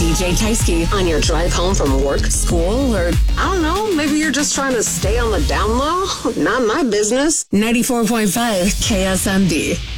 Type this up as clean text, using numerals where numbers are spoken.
DJ Tysky on your drive home from work, school, or I don't know, maybe you're just trying to stay on the down low? Not my business. 94.5 KSMB.